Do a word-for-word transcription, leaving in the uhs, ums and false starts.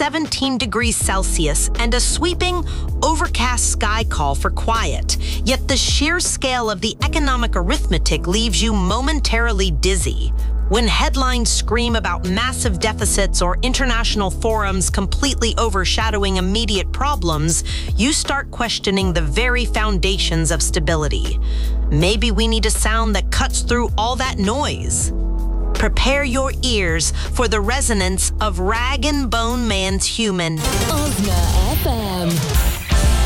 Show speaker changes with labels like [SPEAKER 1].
[SPEAKER 1] seventeen degrees Celsius and a sweeping, overcast sky call for quiet. Yet the sheer scale of the economic arithmetic leaves you momentarily dizzy. When headlines scream about massive deficits or international forums completely overshadowing immediate problems, you start questioning the very foundations of stability. Maybe we need a sound that cuts through all that noise. Prepare your ears for the resonance of Rag and Bone Man's Human.
[SPEAKER 2] Osna F M.